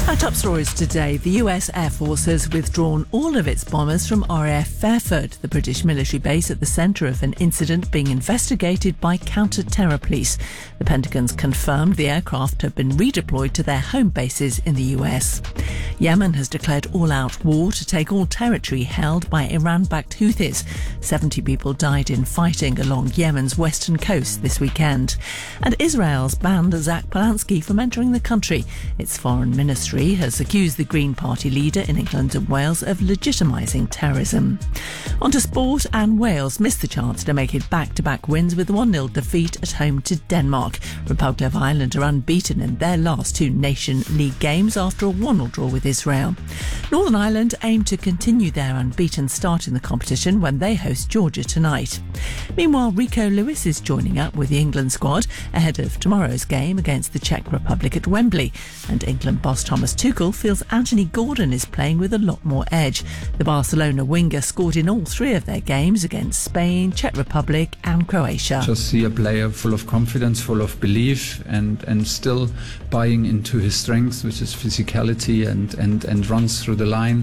Our top stories today. The US Air Force has withdrawn all of its bombers from RAF Fairford, the British military base at the centre of an incident being investigated by counter-terror police. The Pentagon's confirmed the aircraft have been redeployed to their home bases in the US. Yemen has declared all-out war to take all territory held by Iran-backed Houthis. 70 people died in fighting along Yemen's western coast this weekend. And Israel's banned Zach Polanski from entering the country. Its foreign ministry has accused the Green Party leader in England and Wales of legitimising terrorism. On to sport, and Wales missed the chance to make it back-to-back wins with a 1-0 defeat at home to Denmark. Republic of Ireland are unbeaten in their last two Nation League games after a 1-1 draw with Israel. Northern Ireland aim to continue their unbeaten start in the competition when they host Georgia tonight. Meanwhile, Rico Lewis is joining up with the England squad ahead of tomorrow's game against the Czech Republic at Wembley, and England boss Thomas Tuchel feels Anthony Gordon is playing with a lot more edge. The Barcelona winger scored in all three of their games against Spain, Czech Republic and Croatia. Just see a player full of confidence, full of belief, and still buying into his strengths, which is physicality and runs through the line.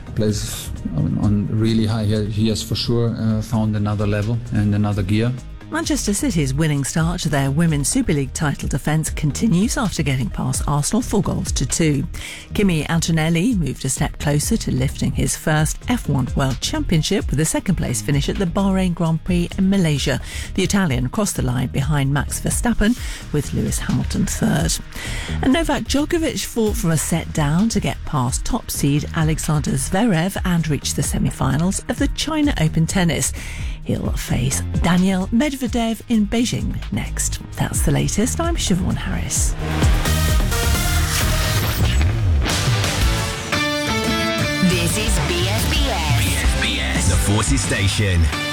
Plays on really high. He has for sure found another level and another gear. Manchester City's winning start to their Women's Super League title defence continues after getting past Arsenal 4-2. Kimi Antonelli moved a step closer to lifting his first F1 World Championship with a second-place finish at the Bahrain Grand Prix in Malaysia. The Italian crossed the line behind Max Verstappen, with Lewis Hamilton third. And Novak Djokovic fought from a set down to get past top seed Alexander Zverev and reach the semi-finals of the China Open Tennis. He'll face Daniel Medvedev in Beijing next. That's the latest. I'm Siobhan Harris. This is BFBS. BFBS, the Forces Station.